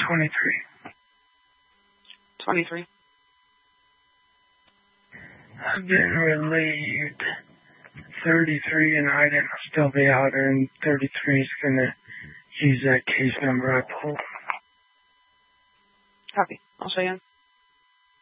23. 23. I've been relieved. 33 and I didn't still be out there, and 33 is going to use that case number I pulled. Copy. I'll show you.